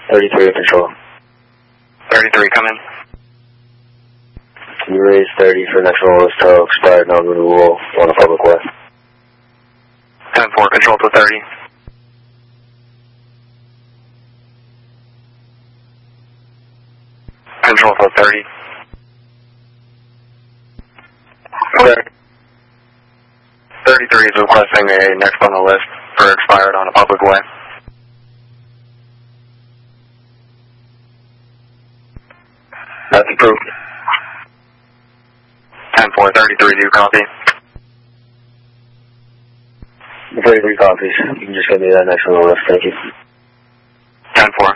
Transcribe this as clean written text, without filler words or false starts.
33 control. 33, come in. Can you raise 30 for next roll is tow, expired non-renewal on a public way? 10-4, control to 30. Control to 30. Okay. 33 is requesting a next on the list for expired on a public way. That's approved. 10-4, 33, do you copy? 33 copies. You can just give me that next on the list, thank you. 10-4.